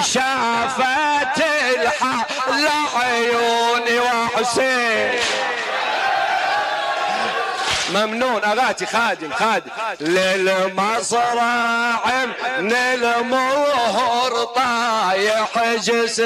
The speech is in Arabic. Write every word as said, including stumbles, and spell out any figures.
شافت الحال عيوني وحسين. ممنون اغاتي خادم خادم. للمصرع من المهر طايح جسم